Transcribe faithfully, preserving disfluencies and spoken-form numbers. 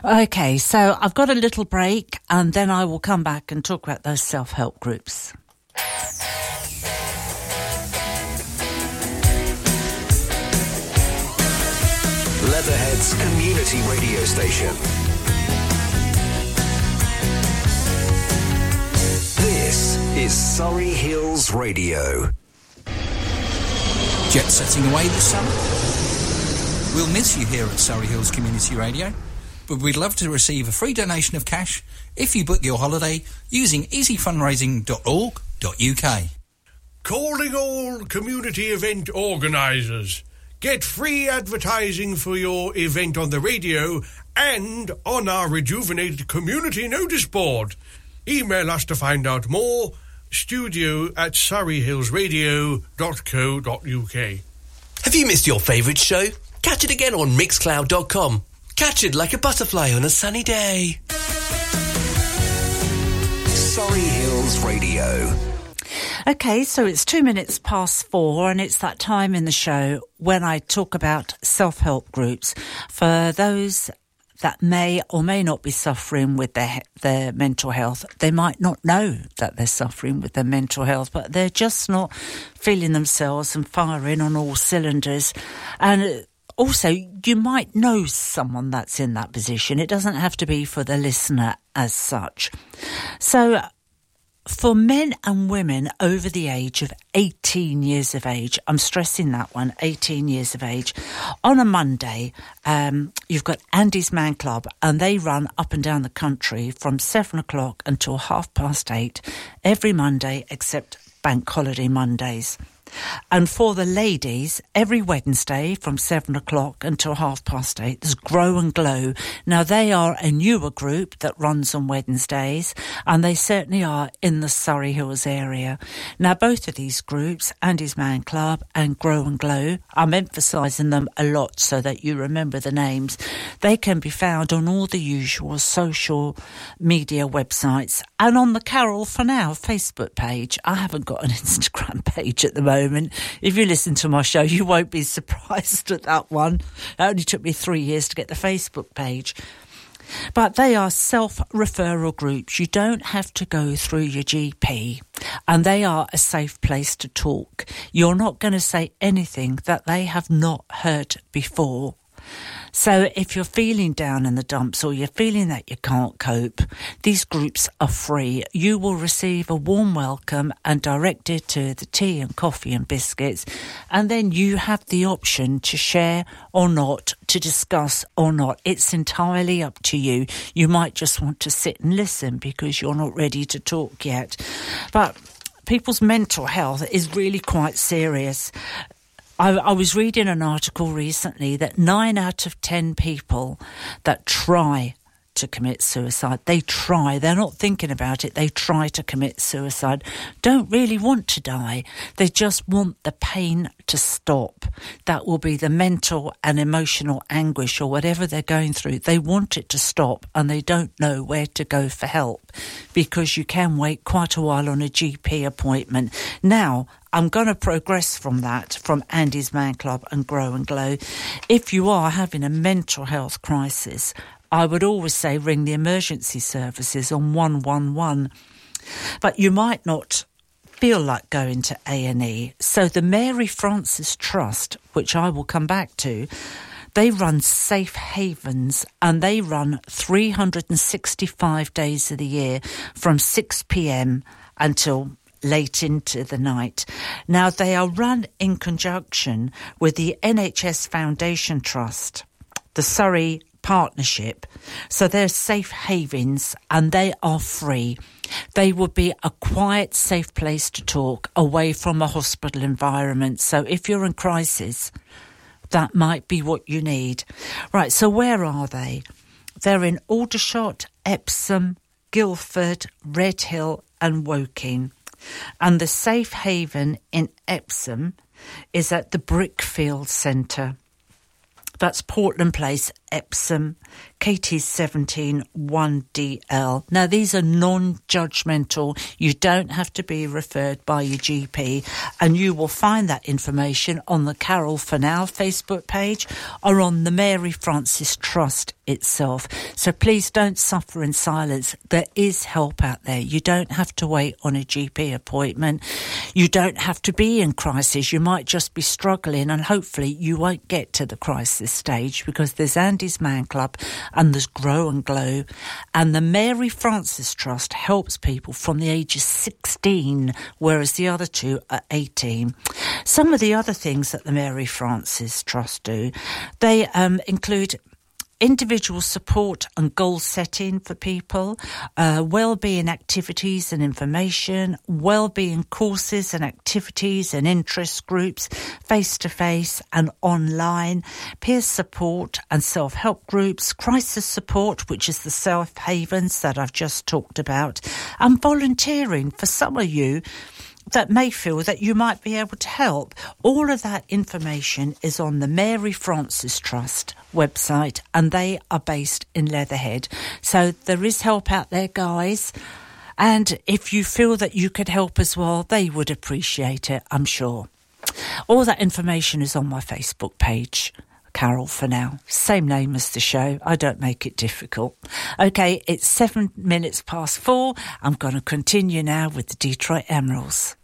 Okay, so I've got a little break and then I will come back and talk about those self-help groups. Leatherhead's community radio station. This is Surrey Hills Radio. Jet setting away this summer? We'll miss you here at Surrey Hills Community Radio, but we'd love to receive a free donation of cash if you book your holiday using easy fundraising dot org dot U K. Calling all community event organisers. Get free advertising for your event on the radio and on our rejuvenated community notice board. Email us to find out more. Studio at surrey hills radio dot co dot U K. Have you missed your favourite show? Catch it again on mixcloud dot com. Catch it like a butterfly on a sunny day. Surrey Hills Radio. Okay, so it's two minutes past four and it's that time in the show when I talk about self-help groups for those that may or may not be suffering with their their mental health. They might not know that they're suffering with their mental health, but they're just not feeling themselves and firing on all cylinders. And also, you might know someone that's in that position. It doesn't have to be for the listener as such. So for men and women over the age of eighteen years of age, I'm stressing that one, eighteen years of age, on a Monday, um, you've got Andy's Man Club, and they run up and down the country from seven o'clock until half past eight every Monday except bank holiday Mondays. And for the ladies, every Wednesday from seven o'clock until half past eight, there's Grow and Glow. Now, they are a newer group that runs on Wednesdays, and they certainly are in the Surrey Hills area. Now, both of these groups, Andy's Man Club and Grow and Glow, I'm emphasising them a lot so that you remember the names. They can be found on all the usual social media websites and on the Carol for Now Facebook page. I haven't got an Instagram page at the moment. If you listen to my show, you won't be surprised at that one. It only took me three years to get the Facebook page. But they are self-referral groups. You don't have to go through your G P, and they are a safe place to talk. You're not going to say anything that they have not heard before. So if you're feeling down in the dumps or you're feeling that you can't cope, these groups are free. You will receive a warm welcome and directed to the tea and coffee and biscuits, and then you have the option to share or not, to discuss or not. It's entirely up to you. You might just want to sit and listen because you're not ready to talk yet. But people's mental health is really quite serious. I, I was reading an article recently that nine out of ten people that try to commit suicide, they try, they're not thinking about it, they try to commit suicide, don't really want to die. They just want the pain to stop. That will be the mental and emotional anguish or whatever they're going through. They want it to stop and they don't know where to go for help because you can wait quite a while on a G P appointment. Now, I'm going to progress from that, from Andy's Man Club and Grow and Glow. If you are having a mental health crisis, I would always say ring the emergency services on one one one. But you might not feel like going to A and E. So the Mary Frances Trust, which I will come back to, they run safe havens and they run three hundred sixty-five days of the year from six p.m. until late into the night. Now, they are run in conjunction with the N H S Foundation Trust, the Surrey Partnership. So they're safe havens and they are free. They will be a quiet, safe place to talk away from a hospital environment. So if you're in crisis, that might be what you need. Right, so where are they? They're in Aldershot, Epsom, Guildford, Redhill and Woking. And the safe haven in Epsom is at the Brickfield Centre. That's Portland Place, Epsom, K T seventeen one D L. Now, these are non-judgmental. You don't have to be referred by your G P, and you will find that information on the Carol Fennell Facebook page or on the Mary Frances Trust itself. So please don't suffer in silence. There is help out there. You don't have to wait on a G P appointment. You don't have to be in crisis. You might just be struggling, and hopefully you won't get to the crisis stage, because there's Andy's Man Club and there's Grow and Glow, and the Mary Frances Trust helps people from the ages sixteen, whereas the other two are eighteen. Some of the other things that the Mary Frances Trust do, they um, include individual support and goal setting for people, uh, well-being activities and information, well-being courses and activities and interest groups, face-to-face and online, peer support and self-help groups, crisis support, which is the safe havens that I've just talked about, and volunteering for some of you that may feel that you might be able to help. All of that information is on the Mary Frances Trust website, and they are based in Leatherhead. So there is help out there, guys. And if you feel that you could help as well, they would appreciate it, I'm sure. All that information is on my Facebook page, Carol Fennell. Same name as the show. I don't make it difficult. Okay, it's seven minutes past four. I'm going to continue now with the Detroit Emeralds.